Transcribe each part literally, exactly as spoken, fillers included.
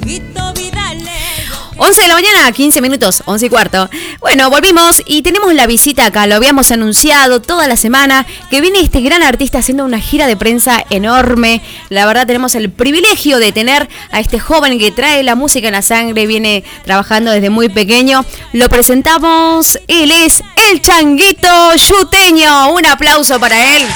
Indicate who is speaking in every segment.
Speaker 1: once de la mañana, quince minutos, once y cuarto. Bueno, volvimos y tenemos la visita acá. Lo habíamos anunciado toda la semana que viene este gran artista haciendo una gira de prensa enorme. La verdad tenemos el privilegio de tener a este joven que trae la música en la sangre, viene trabajando desde muy pequeño. Lo presentamos, él es el Changuito Yuteño. Un aplauso para él.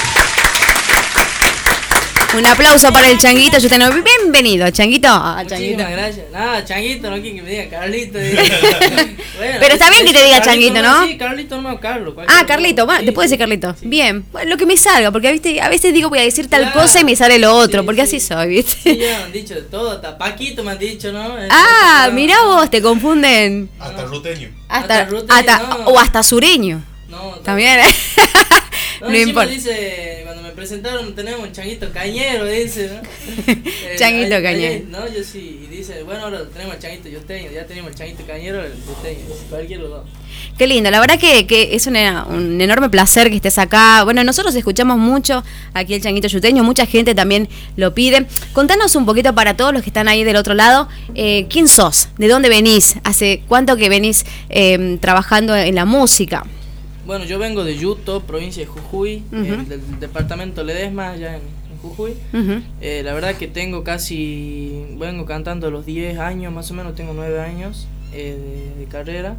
Speaker 1: Un aplauso para el Changuito Yuteño. Bienvenido, Changuito. Ah,
Speaker 2: Changuito.
Speaker 1: Changuito.
Speaker 2: Gracias. Nada, Changuito, no quieren que me diga Carlito.
Speaker 1: Bueno, pero está bien que te diga Changuito, ¿no?
Speaker 2: Sí, Carlito, no, Carlos.
Speaker 1: Ah, Carlito, bueno, sí, te puedo decir Carlito. Sí. Bien, bueno, lo que me salga, porque ¿viste? A veces digo voy a decir tal claro. cosa y me sale lo otro, sí, porque sí. así soy, ¿viste?
Speaker 2: Sí, ya me han dicho de todo, hasta Paquito me han dicho, ¿no?
Speaker 1: Ah, mirá vos, te confunden.
Speaker 3: Hasta ruteño.
Speaker 1: Hasta, hasta, ruteño, hasta no. O hasta sureño.
Speaker 2: No,
Speaker 1: también.
Speaker 2: No, no importa. Dice, cuando me presentaron tenemos un Changuito Cañero, dice, ¿no?
Speaker 1: Changuito
Speaker 2: eh,
Speaker 1: Cañero.
Speaker 2: Ahí, no, yo sí, y dice, bueno, ahora tenemos el Changuito Yuteño, ya tenemos el Changuito Cañero, el Yuteño, cualquiera de los dos.
Speaker 1: Qué lindo, la verdad que, que es una, un enorme placer que estés acá. Bueno, nosotros escuchamos mucho aquí el Changuito Yuteño, mucha gente también lo pide. Contanos un poquito para todos los que están ahí del otro lado, eh, ¿quién sos? ¿De dónde venís? ¿Hace cuánto que venís eh, trabajando en la música?
Speaker 2: Bueno, yo vengo de Yuto, provincia de Jujuy, uh-huh. eh, del departamento Ledesma, allá en, en Jujuy. Uh-huh. Eh, la verdad que tengo casi, vengo cantando a los diez años, más o menos tengo nueve años eh, de, de carrera.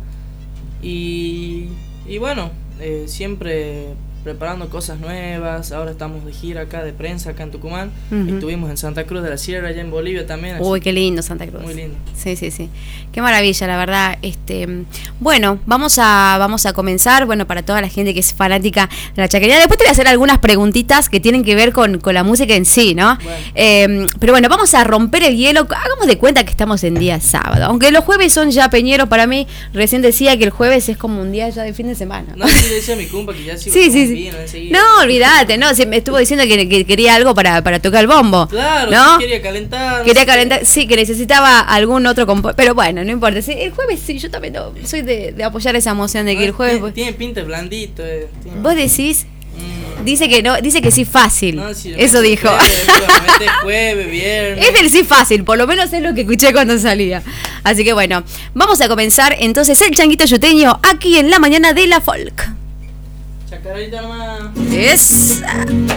Speaker 2: Y, y bueno, eh, siempre preparando cosas nuevas. Ahora estamos de gira acá de prensa acá en Tucumán. Uh-huh. Estuvimos en Santa Cruz de la Sierra, allá en Bolivia también.
Speaker 1: Uy, qué lindo Santa Cruz.
Speaker 2: Muy lindo.
Speaker 1: Sí, sí, sí. Qué maravilla, la verdad. Este, bueno, vamos a vamos a comenzar. Bueno, para toda la gente que es fanática de la chacarera. Después te voy a hacer algunas preguntitas que tienen que ver con, con la música en sí, ¿no? Bueno. Eh, pero bueno, vamos a romper el hielo. Hagamos de cuenta que estamos en día sábado. Aunque los jueves son ya peñeros para mí. Recién decía que el jueves es como un día ya de fin de semana.
Speaker 2: No, sí decía mi compa que ya sí.
Speaker 1: Sí, sí, sí. No, olvídate, no, se me estuvo diciendo que, que quería algo para, para tocar el bombo.
Speaker 2: Claro,
Speaker 1: ¿no?
Speaker 2: Sí, quería calentar.
Speaker 1: Quería calentar, sí, que necesitaba algún otro compo- pero bueno, no importa. Sí, el jueves sí, yo también no, soy de, de apoyar esa emoción de que ah, el jueves.
Speaker 2: Tiene, tiene pinta blandito. Eh, tiene...
Speaker 1: ¿Vos decís? Mm. Dice que no, dice que sí fácil. No, sí, eso dijo.
Speaker 2: Jueves, jueves, viernes.
Speaker 1: Es del sí fácil, por lo menos es lo que escuché cuando salía. Así que bueno, vamos a comenzar entonces el Changuito Yuteño aquí en la mañana de la folk.
Speaker 2: Chacarita nomás.
Speaker 1: Es.